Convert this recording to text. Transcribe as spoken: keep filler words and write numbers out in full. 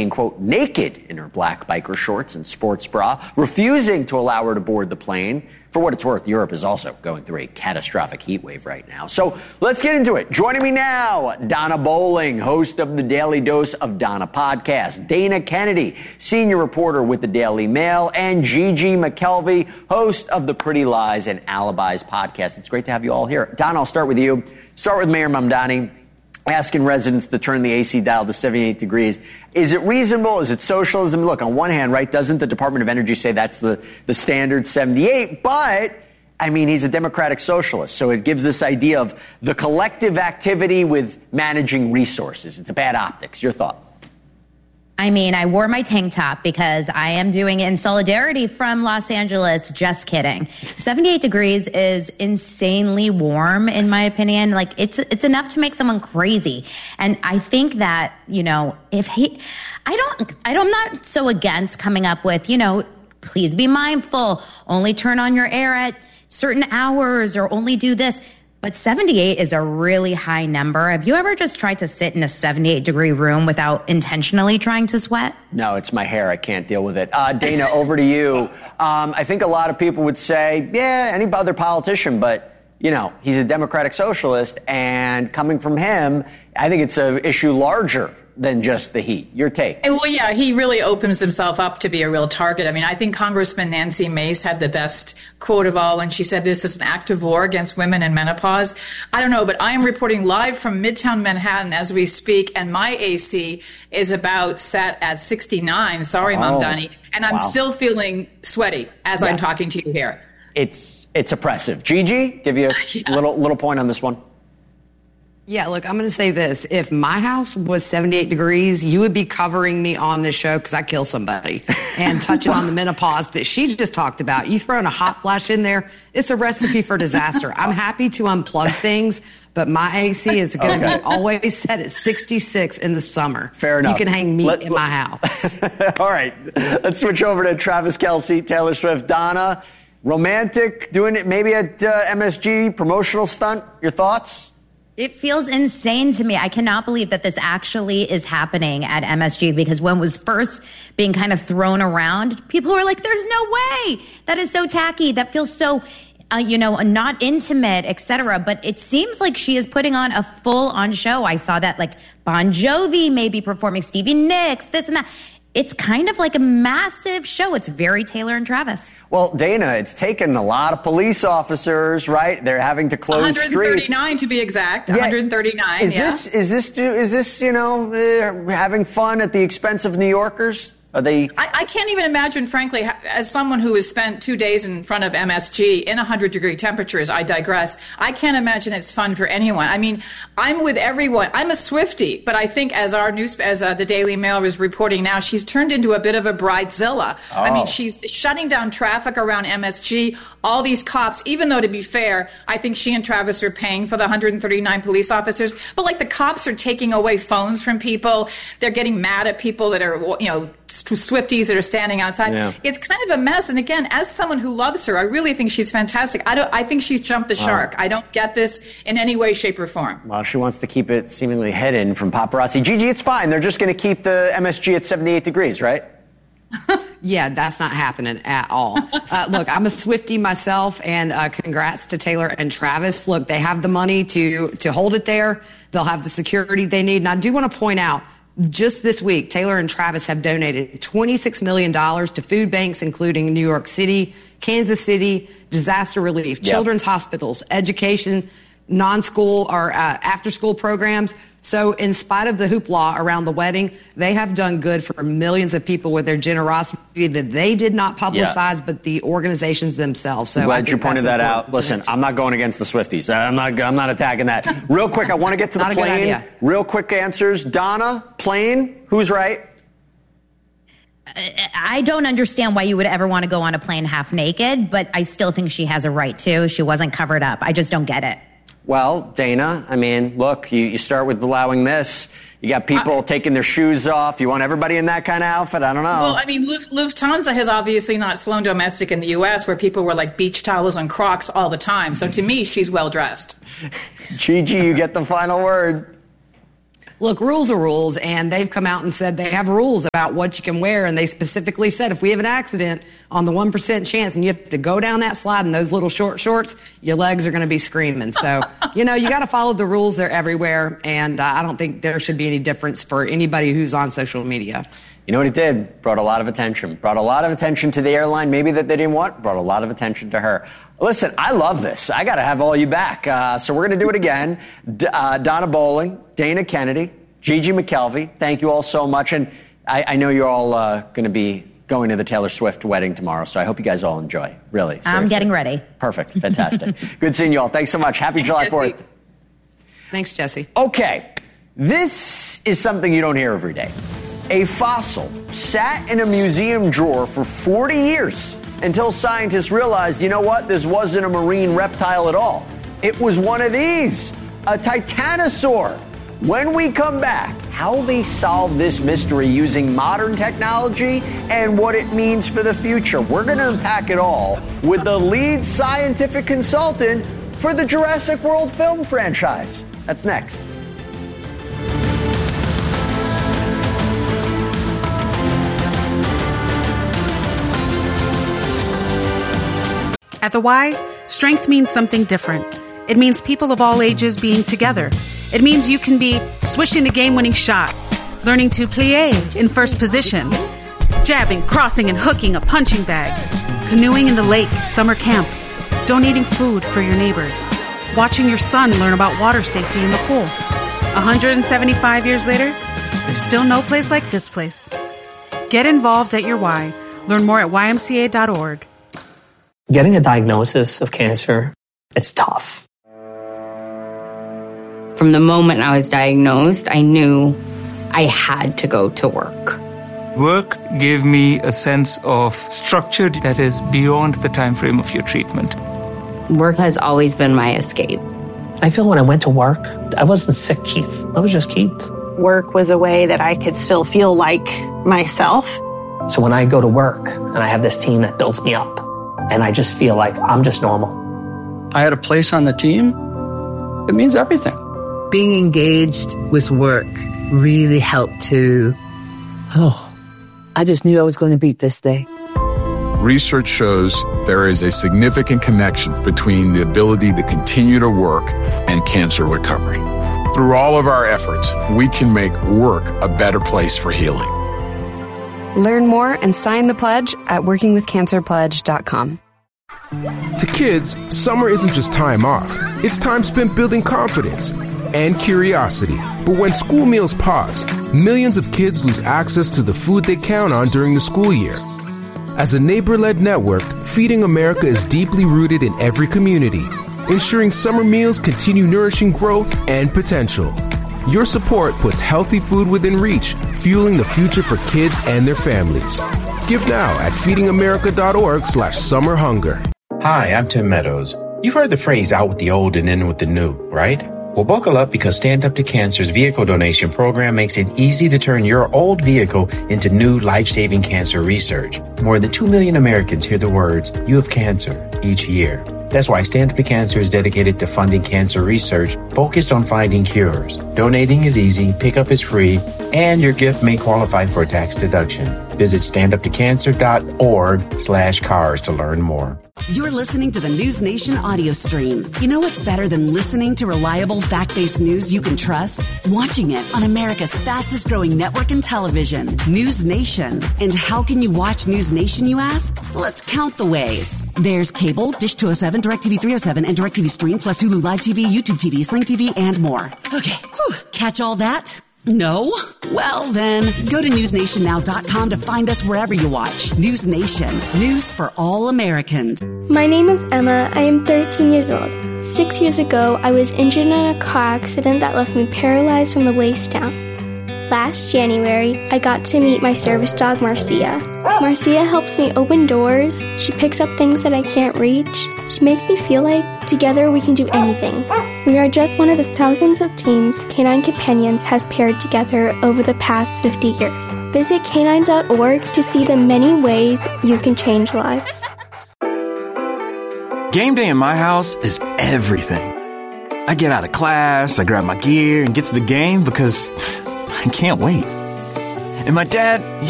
being, quote, naked in her black biker shorts and sports bra, refusing to allow her to board the plane. For what it's worth, Europe is also going through a catastrophic heat wave right now. So let's get into it. Joining me now, Donna Bowling, host of the Daily Dose of Donna podcast, Dana Kennedy, senior reporter with the Daily Mail, and Gigi McKelvey, host of the Pretty Lies and Alibis podcast. It's great to have you all here. Donna, I'll start with you. Start with Mayor Mamdani, asking residents to turn the A C dial to seventy-eight degrees. Is it reasonable? Is it socialism? Look, on one hand, right, doesn't the Department of Energy say that's the, the standard seventy-eight? But, I mean, he's a democratic socialist, so it gives this idea of the collective activity with managing resources. It's a bad optics. Your thought? I mean, I wore my tank top because I am doing it in solidarity from Los Angeles. Just kidding. seventy-eight degrees is insanely warm, in my opinion. Like, it's it's enough to make someone crazy. And I think that, you know, if he, I don't, I don't, I'm not so against coming up with, you know, please be mindful, only turn on your air at certain hours or only do this. But seventy-eight is a really high number. Have you ever just tried to sit in a seventy-eight degree room without intentionally trying to sweat? No, it's my hair. I can't deal with it. Uh, Dana, over to you. Um, I think a lot of people would say, yeah, any other politician, but, you know, he's a democratic socialist, and coming from him, I think it's an issue larger than just the heat. Your take? Well, yeah, he really opens himself up to be a real target. I mean, I think Congressman Nancy Mace had the best quote of all when she said this is an act of war against women in menopause. I don't know, but I am reporting live from Midtown Manhattan as we speak, and my A C is about set at sixty-nine. Sorry, oh, Mamdani. And I'm wow. still feeling sweaty as yeah. I'm talking to you here. It's it's oppressive. Gigi, give you a yeah. little little point on this one. Yeah, look, I'm going to say this. If my house was seventy-eight degrees, you would be covering me on this show because I kill somebody and touching on the menopause that she just talked about. You throwing a hot flash in there, it's a recipe for disaster. I'm happy to unplug things, but my A C is going to okay. be always set at sixty-six in the summer. Fair enough. You can hang meat let, in my house. All right. Let's switch over to Travis Kelce, Taylor Swift, Donna. Romantic, doing it maybe at uh, M S G, promotional stunt. Your thoughts? It feels insane to me. I cannot believe that this actually is happening at M S G, because when it was first being kind of thrown around, people were like, there's no way. That is so tacky. That feels so, uh, you know, not intimate, et cetera. But it seems like she is putting on a full-on show. I saw that, like, Bon Jovi may be performing, Stevie Nicks, this and that. It's kind of like a massive show. It's very Taylor and Travis. Well, Dana, it's taken a lot of police officers, right? They're having to close one hundred thirty-nine streets. To be exact. Yeah. one hundred thirty-nine, is yeah. This, is this, is this, you know, uh, having fun at the expense of New Yorkers? Are they? I, I can't even imagine, frankly, as someone who has spent two days in front of M S G in one hundred degree temperatures, I digress. I can't imagine it's fun for anyone. I mean, I'm with everyone. I'm a Swiftie, but I think as our news, as uh, the Daily Mail is reporting now, she's turned into a bit of a bridezilla. Oh. I mean, she's shutting down traffic around M S G. All these cops, even though, to be fair, I think she and Travis are paying for the one hundred thirty-nine police officers. But like, the cops are taking away phones from people. They're getting mad at people that are, you know, Swifties that are standing outside. Yeah. It's kind of a mess. And again, as someone who loves her, I really think she's fantastic. I don't. I think she's jumped the shark. Wow. I don't get this in any way, shape, or form. Well, she wants to keep it seemingly hidden from paparazzi. Gigi, it's fine. They're just going to keep the M S G at seventy-eight degrees, right? Yeah, that's not happening at all. Uh, look, I'm a Swiftie myself, and uh, congrats to Taylor and Travis. Look, they have the money to to hold it there. They'll have the security they need. And I do want to point out, just this week, Taylor and Travis have donated twenty-six million dollars to food banks, including New York City, Kansas City, disaster relief, yep. children's hospitals, education, non-school or uh, after-school programs. So in spite of the hoopla around the wedding, they have done good for millions of people with their generosity that they did not publicize, yeah. but the organizations themselves. So I'm glad you pointed that out. Listen, I'm not going against the Swifties. I'm not I'm not attacking that. Real quick, I want to get to the not plane. Real quick answers. Donna, plane, who's right? I don't understand why you would ever want to go on a plane half naked, but I still think she has a right to. She wasn't covered up. I just don't get it. Well, Dana, I mean, look, you, you start with allowing this. You got people uh, taking their shoes off. You want everybody in that kind of outfit? I don't know. Well, I mean, Lufthansa has obviously not flown domestic in the U S where people were like beach towels and Crocs all the time. So to me, she's well dressed. Gigi, you get the final word. look, rules are rules, and they've come out and said they have rules about what you can wear, and they specifically said if we have an accident on the one percent chance and you have to go down that slide in those little short shorts, your legs are going to be screaming. So, you know, you got to follow the rules. They're everywhere, and uh, I don't think there should be any difference for anybody who's on social media. You know what it did? Brought a lot of attention. Brought a lot of attention to the airline, maybe that they didn't want. Brought a lot of attention to her. Listen, I love this. I got to have all you back. Uh, so we're going to do it again. D- uh, Donna Bowling, Dana Kennedy, Gigi McKelvey, thank you all so much. And I, I know you're all uh, going to be going to the Taylor Swift wedding tomorrow, so I hope you guys all enjoy. Really. Seriously. I'm getting ready. Perfect. Fantastic. Good seeing you all. Thanks so much. Happy July fourth. Thanks, Jesse. Okay. This is something you don't hear every day. A fossil sat in a museum drawer for forty years until scientists realized, you know what, this wasn't a marine reptile at all. It was one of these, a titanosaur. When we come back, how they solve this mystery using modern technology and what it means for the future. We're going to unpack it all with the lead scientific consultant for the Jurassic World film franchise. That's next. At the Y, strength means something different. It means people of all ages being together. It means you can be swishing the game-winning shot, learning to plie in first position, jabbing, crossing, and hooking a punching bag, canoeing in the lake at summer camp, donating food for your neighbors, watching your son learn about water safety in the pool. one hundred seventy-five years later, there's still no place like this place. Get involved at your Y. Learn more at Y M C A dot org. Getting a diagnosis of cancer, it's tough. From the moment I was diagnosed, I knew I had to go to work. Work gave me a sense of structure that is beyond the time frame of your treatment. Work has always been my escape. I feel when I went to work, I wasn't sick, Keith. I was just Keith. Work was a way that I could still feel like myself. So when I go to work and I have this team that builds me up, and I just feel like I'm just normal. I had a place on the team. It means everything. Being engaged with work really helped to, oh, I just knew I was going to beat this day. Research shows there is a significant connection between the ability to continue to work and cancer recovery. Through all of our efforts, we can make work a better place for healing. Learn more and sign the pledge at working with cancer pledge dot com. To kids, summer isn't just time off. It's time spent building confidence and curiosity. But when school meals pause, millions of kids lose access to the food they count on during the school year. As a neighbor-led network, Feeding America is deeply rooted in every community, ensuring summer meals continue nourishing growth and potential. Your support puts healthy food within reach, fueling the future for kids and their families. Give now at feeding america dot org slash summer hunger. Hi, I'm Tim Meadows. You've heard the phrase out with the old and in with the new, right? Well, buckle up because Stand Up to Cancer's vehicle donation program makes it easy to turn your old vehicle into new life-saving cancer research. More than two million Americans hear the words, "You have cancer," each year. That's why Stand Up to Cancer is dedicated to funding cancer research focused on finding cures. Donating is easy, pickup is free, and your gift may qualify for a tax deduction. Visit stand up to cancer dot org slash cars to learn more. You're listening to the News Nation audio stream. You know what's better than listening to reliable, fact-based news you can trust? Watching it on America's fastest-growing network in television, News Nation. And how can you watch News Nation, you ask? Let's count the ways. There's cable, Dish two oh seven, DirecTV three oh seven, and DirecTV Stream, plus Hulu Live T V, YouTube T V, Sling T V, and more. Okay, whew. Catch all that? No? Well, then, go to news nation now dot com to find us wherever you watch. News Nation. News for all Americans. My name is Emma. I am thirteen years old. Six years ago, I was injured in a car accident that left me paralyzed from the waist down. Last January, I got to meet my service dog, Marcia. Marcia helps me open doors. She picks up things that I can't reach. She makes me feel like together we can do anything. We are just one of the thousands of teams Canine Companions has paired together over the past fifty years. Visit canine dot org to see the many ways you can change lives. Game day in my house is everything. I get out of class, I grab my gear and get to the game because I can't wait. And my dad,